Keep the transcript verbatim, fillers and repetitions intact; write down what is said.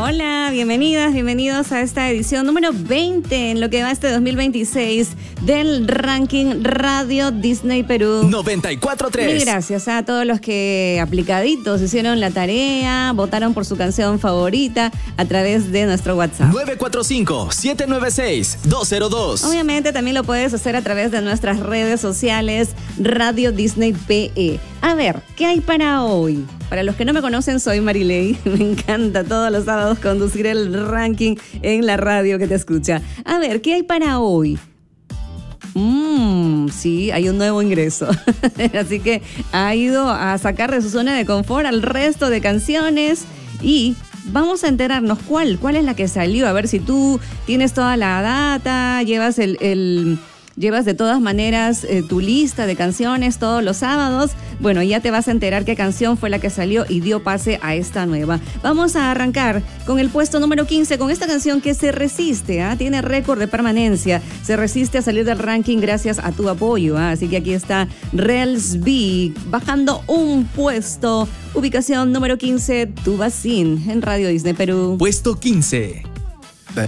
Hola, bienvenidas, bienvenidos a esta edición número veinte en lo que va este dos mil veintiséis del ranking Radio Disney Perú noventa y cuatro punto tres. Mil gracias a todos los que aplicaditos hicieron la tarea, votaron por su canción favorita a través de nuestro WhatsApp. nueve cuatro cinco, siete nueve seis, dos cero dos. Obviamente también lo puedes hacer a través de nuestras redes sociales Radio Disney P E. A ver, ¿qué hay para hoy? Para los que no me conocen, soy Marilei. Me encanta todos los sábados conducir el ranking en la radio que te escucha. A ver, ¿qué hay para hoy? Mmm, sí, hay un nuevo ingreso. Así que ha ido a sacar de su zona de confort al resto de canciones y vamos a enterarnos cuál, cuál es la que salió. A ver si tú tienes toda la data, llevas el... el Llevas de todas maneras eh, tu lista de canciones todos los sábados. Bueno, ya te vas a enterar qué canción fue la que salió y dio pase a esta nueva. Vamos a arrancar con el puesto número quince, con esta canción que se resiste, ¿eh? Tiene récord de permanencia. Se resiste a salir del ranking gracias a tu apoyo, ¿eh? Así que aquí está Rels B, bajando un puesto. Ubicación número quince, Tu Vacín, en Radio Disney Perú. Puesto quince.